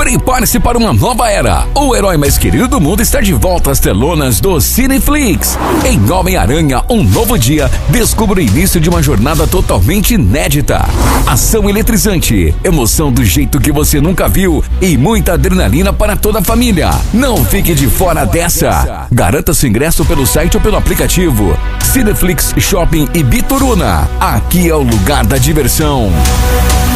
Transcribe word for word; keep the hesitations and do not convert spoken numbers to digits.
Prepare-se para uma nova era. O herói mais querido do mundo está de volta às telonas do Cineflix. Em Homem-Aranha, um novo dia, descubra o início de uma jornada totalmente inédita. Ação eletrizante, emoção do jeito que você nunca viu e muita adrenalina para toda a família. Não fique de fora dessa. Garanta seu ingresso pelo site ou pelo aplicativo. Cineflix Shopping e Bituruna. Aqui é o lugar da diversão.